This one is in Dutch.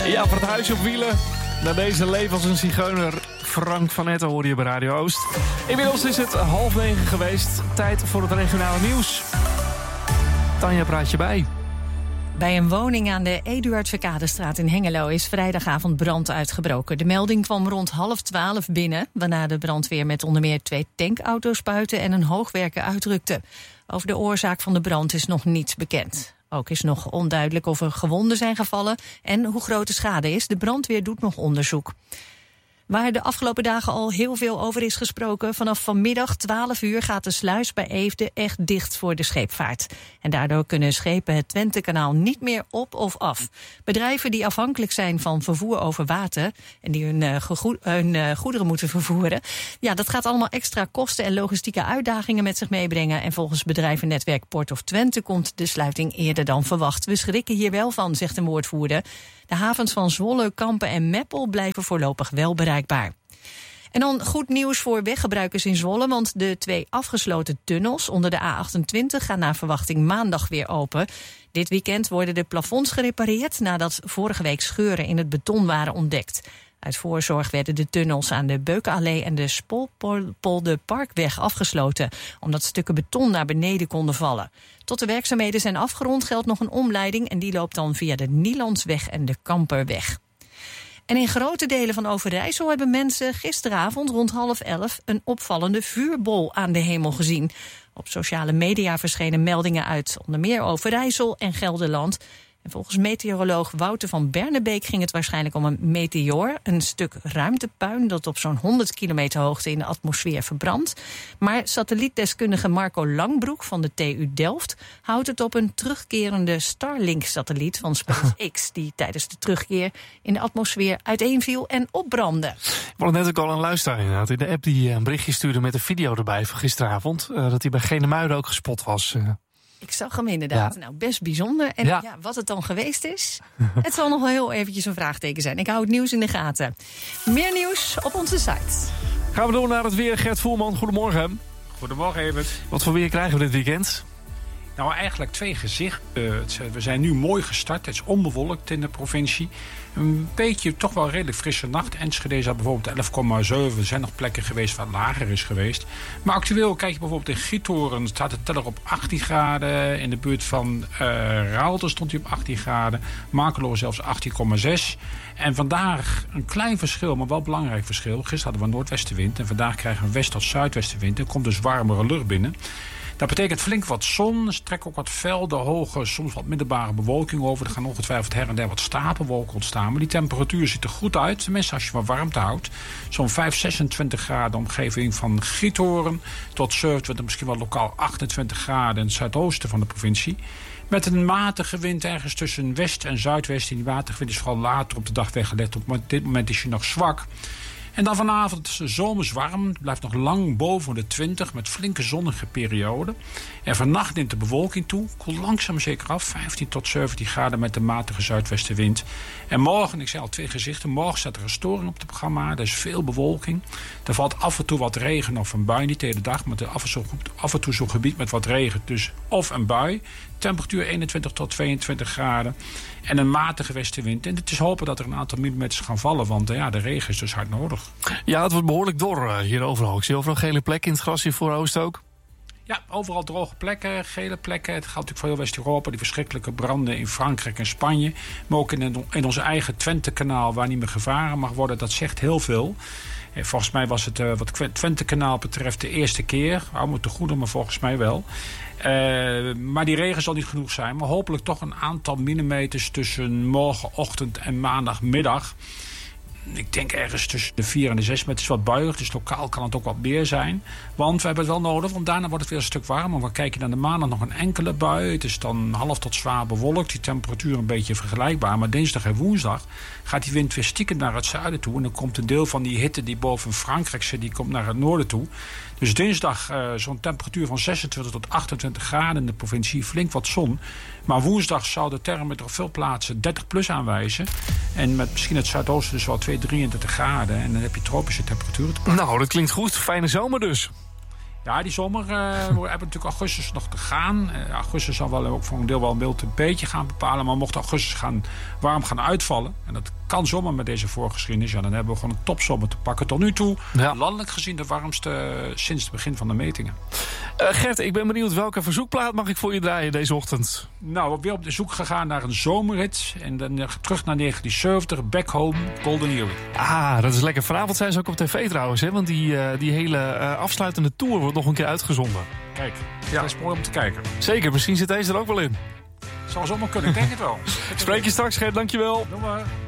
Ja, voor het huisje op wielen. Na deze leven als een zigeuner, Frank van Etten hoorde je bij Radio Oost. Inmiddels is het 8:30 geweest. Tijd voor het regionale nieuws. Tanja, praat je bij. Bij een woning aan de Eduard Verkadestraat in Hengelo is vrijdagavond brand uitgebroken. De melding kwam rond 11:30 binnen, waarna de brandweer met onder meer 2 tankauto's spuiten en een hoogwerker uitrukte. Over de oorzaak van de brand is nog niets bekend. Ook is nog onduidelijk of er gewonden zijn gevallen en hoe groot de schade is. De brandweer doet nog onderzoek. Waar de afgelopen dagen al heel veel over is gesproken, vanaf vanmiddag 12 uur gaat de sluis bij Eefde echt dicht voor de scheepvaart. En daardoor kunnen schepen het Twentekanaal niet meer op of af. Bedrijven die afhankelijk zijn van vervoer over water en die hun goederen moeten vervoeren, ja, dat gaat allemaal extra kosten en logistieke uitdagingen met zich meebrengen. En volgens bedrijvennetwerk Port of Twente komt de sluiting eerder dan verwacht. We schrikken hier wel van, zegt een woordvoerder. De havens van Zwolle, Kampen en Meppel blijven voorlopig wel bereikbaar. En dan goed nieuws voor weggebruikers in Zwolle, want de 2 afgesloten tunnels onder de A28 gaan naar verwachting maandag weer open. Dit weekend worden de plafonds gerepareerd nadat vorige week scheuren in het beton waren ontdekt. Uit voorzorg werden de tunnels aan de Beukenallee en de Spolpolderparkweg afgesloten, omdat stukken beton naar beneden konden vallen. Tot de werkzaamheden zijn afgerond geldt nog een omleiding en die loopt dan via de Nielandsweg en de Kamperweg. En in grote delen van Overijssel hebben mensen gisteravond rond 10:30 een opvallende vuurbol aan de hemel gezien. Op sociale media verschenen meldingen uit onder meer Overijssel en Gelderland. En volgens meteoroloog Wouter van Bernebeek ging het waarschijnlijk om een meteoor, een stuk ruimtepuin dat op zo'n 100 kilometer hoogte in de atmosfeer verbrandt. Maar satellietdeskundige Marco Langbroek van de TU Delft houdt het op een terugkerende Starlink-satelliet van SpaceX, die tijdens de terugkeer in de atmosfeer uiteenviel en opbrandde. Ik vond net ook al een luisteraar inderdaad in de app die een berichtje stuurde met een video erbij van gisteravond, dat hij bij Genemuiden ook gespot was. Ik zag hem inderdaad. Ja. Nou, best bijzonder. En ja, wat het dan geweest is, het zal nog wel heel eventjes een vraagteken zijn. Ik hou het nieuws in de gaten. Meer nieuws op onze site. Gaan we door naar het weer. Gert Voerman, goedemorgen. Goedemorgen, Evert. Wat voor weer krijgen we dit weekend? Nou, eigenlijk 2 gezichten. We zijn nu mooi gestart. Het is onbewolkt in de provincie. Een beetje toch wel redelijk frisse nacht. Enschede is bijvoorbeeld 11,7. Er zijn nog plekken geweest waar het lager is geweest. Maar actueel kijk je bijvoorbeeld in Giethoorn. Staat de teller op 18 graden. In de buurt van Raalte stond hij op 18 graden. Makeloor zelfs 18,6. En vandaag een klein verschil, maar wel belangrijk verschil. Gisteren hadden we een noordwestenwind. En vandaag krijgen we een west- tot zuidwestenwind. Er komt dus warmere lucht binnen. Dat betekent flink wat zon. Er trekken ook wat velden, hoge, soms wat middelbare bewolking over. Er gaan ongetwijfeld her en der wat stapelwolken ontstaan. Maar die temperatuur ziet er goed uit. Tenminste, als je van warmte houdt. Zo'n 26 graden omgeving van Giethoorn. Tot 27, misschien wel lokaal 28 graden in het zuidoosten van de provincie. Met een matige wind ergens tussen west en zuidwest. En die matige wind is vooral later op de dag weggelegd. Op dit moment is hij nog zwak. En dan vanavond zomers warm. Het blijft nog lang boven de 20 met flinke zonnige perioden. En vannacht neemt de bewolking toe. Koelt langzaam zeker af. 15 tot 17 graden met de matige zuidwestenwind. En morgen, ik zei al 2 gezichten. Morgen staat er een storing op het programma. Er is veel bewolking. Er valt af en toe wat regen of een bui. Niet de hele dag, maar af en toe zo'n gebied met wat regen. Dus of een bui. Temperatuur 21 tot 22 graden. En een matige westenwind. En het is hopen dat er een aantal millimeters gaan vallen. Want de regen is dus hard nodig. Ja, het wordt behoorlijk dor hier overal. Ik zie overal gele plekken in het gras hier voor Oost ook. Ja, overal droge plekken, gele plekken. Het geldt natuurlijk voor heel West-Europa. Die verschrikkelijke branden in Frankrijk en Spanje. Maar ook in ons eigen Twentekanaal waar niet meer gevaren mag worden. Dat zegt heel veel. Volgens mij was het wat het Twentekanaal betreft de eerste keer. Hou me te goede, maar volgens mij wel. Maar die regen zal niet genoeg zijn. Maar hopelijk toch een aantal millimeters tussen morgenochtend en maandagmiddag. Ik denk ergens tussen de 4 en de 6 meter. Het is wat buiig, dus lokaal kan het ook wat meer zijn. Want we hebben het wel nodig, want daarna wordt het weer een stuk warmer. Maar kijk je naar de maandag nog een enkele bui. Het is dan half tot zwaar bewolkt. Die temperatuur een beetje vergelijkbaar. Maar dinsdag en woensdag gaat die wind weer stiekem naar het zuiden toe. En dan komt een deel van die hitte die boven Frankrijk zit, die komt naar het noorden toe. Dus dinsdag zo'n temperatuur van 26 tot 28 graden in de provincie. Flink wat zon. Maar woensdag zou de thermometer op veel plaatsen 30 plus aanwijzen. En met misschien het zuidoosten dus wel 23 graden. En dan heb je tropische temperaturen te pakken. Nou, dat klinkt goed. Fijne zomer dus. Ja, die zomer we hebben natuurlijk augustus nog te gaan. Augustus zal wel ook voor een deel wel een mild een beetje gaan bepalen. Maar mocht augustus warm gaan uitvallen... en dat kan zomaar met deze voorgeschiedenis... dan hebben we gewoon een topzomer te pakken. Tot nu toe, landelijk gezien de warmste sinds het begin van de metingen. Gert, ik ben benieuwd welke verzoekplaat mag ik voor je draaien deze ochtend? Nou, we hebben weer op de zoek gegaan naar een zomerrit. En dan terug naar 1970, Back Home, Golden Earring. Dat is lekker. Vanavond zijn ze ook op tv trouwens, hè? Want die hele afsluitende tour wordt nog een keer uitgezonden. Kijk, dat is mooi om te kijken. Zeker, misschien zit deze er ook wel in. Zou zomaar kunnen, ik denk het wel. Spreek je straks, Gert, dankjewel. Doei maar.